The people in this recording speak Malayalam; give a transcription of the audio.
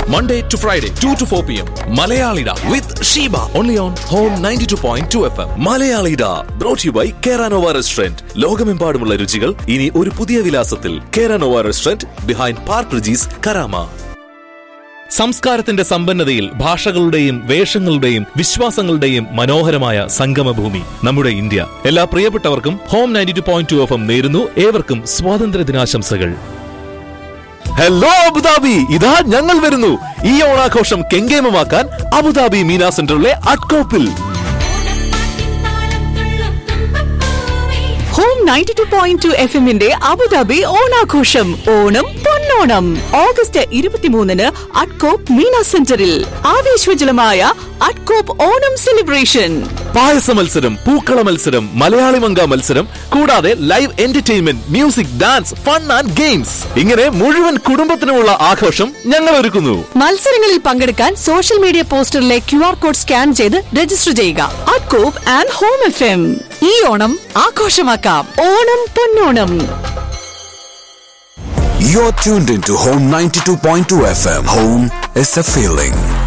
Monday to Friday, 2 to 4 p.m. Malayalida with Sheba. Only on Home 92.2 FM. Malayalida. Brought to you by Keranova Restaurant. ലോകമെമ്പാടുമുള്ള രുചികൾ ഇനി ഒരു പുതിയ വിലാസത്തിൽ. Keranova Restaurant behind Park Regis, Karama. സംസ്കാരത്തിന്റെ സമ്പന്നതയിൽ ഭാഷകളുടെയും വേഷങ്ങളുടെയും വിശ്വാസങ്ങളുടെയും മനോഹരമായ സംഗമഭൂമി നമ്മുടെ ഇന്ത്യ. എല്ലാ പ്രിയപ്പെട്ടവർക്കും ഹോം 92.2 FM നേരുന്നു ഏവർക്കും സ്വാതന്ത്ര്യ ദിനാശംസകൾ. ഹലോ അബുദാബി, ഇതാ ഞങ്ങൾ വരുന്നു. ഈ ഓണാഘോഷം കെങ്കേമമാക്കാൻ അബുദാബി മീന സെന്ററിലെ അഡ്കോപ്പിൽ. ഹോം 92.2 FM-ന്റെ അബുദാബി ഓണാഘോഷം ഓണം പൊന്നോണം ഓഗസ്റ്റ് 23-ന് അഡ്കോപ്പ് മീന സെന്ററിൽ ആവേശോജ്വലമായ അഡ്കോപ്പ് ഓണം സെലിബ്രേഷൻ. പായസ മത്സരം, പൂക്കള മത്സരം, മലയാളി മങ്ക മത്സരം, കൂടാതെ live entertainment, music, dance, fun and games. ഇങ്ങനെ മുഴുവൻ കുടുംബത്തിനുമുള്ള ആഘോഷം ഞങ്ങൾ ഒരുക്കുന്നു. മത്സരങ്ങളിൽ പങ്കെടുക്കാൻ social media പോസ്റ്ററിലെ QR code scan ചെയ്ത് രജിസ്റ്റർ ചെയ്യുക. അഡ്കോപ്പ് ആൻഡ് ഹോം FM. ഈ ഓണം ആഘോഷമാക്കാം. ഓണം പൊന്നോണം. You're tuned into Home 92.2 FM. Home is a feeling.